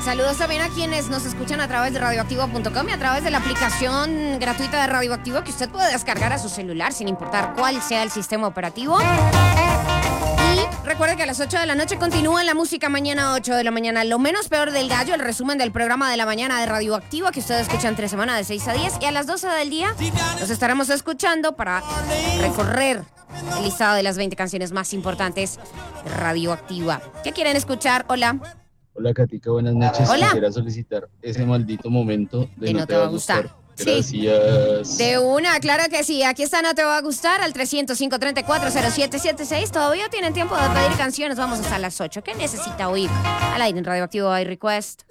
Saludos también a quienes nos escuchan a través de radioactivo.com y a través de la aplicación gratuita de Radioactivo que usted puede descargar a su celular sin importar cuál sea el sistema operativo. Y recuerde que a las 8 de la noche continúa la música mañana 8 de la mañana. Lo menos peor del gallo, el resumen del programa de la mañana de Radioactivo que usted escucha entre semana de 6 a 10. Y a las 12 del día nos estaremos escuchando para recorrer el listado de las 20 canciones más importantes de Radioactiva. ¿Qué quieren escuchar? Hola. Hola, Katica, buenas noches. Hola. Quisiera solicitar ese maldito momento de No te va a gustar. Gracias. Sí. De una, claro que sí. Aquí está No Te Va a Gustar al 305-340776. Todavía tienen tiempo de pedir canciones. Vamos hasta las 8. ¿Qué necesita oír? Al aire en Radioactivo hay request.